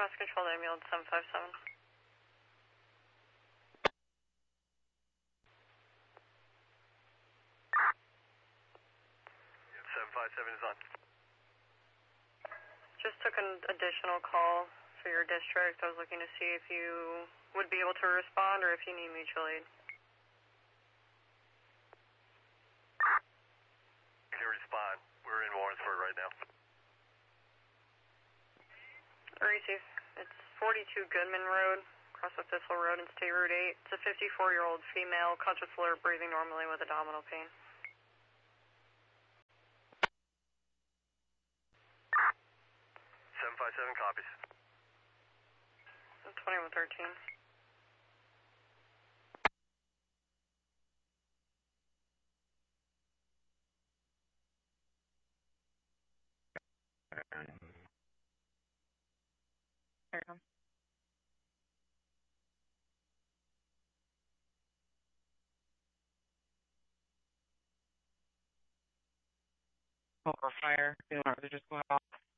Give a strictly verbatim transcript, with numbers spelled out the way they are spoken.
Mass Control Ambulance seven five seven. seven five seven is on. Just took an additional call for your district. I was looking to see if you would be able to respond or if you need mutual aid. You can respond. We're in Warrensburg right now. Receive. It's forty-two Goodman Road, across the Thistle Road and State Route eight. It's a fifty-four-year-old female, conscious alert, breathing normally with abdominal pain. seven five seven copies. twenty-one thirteen. There it comes. Over fire. You want to just go off?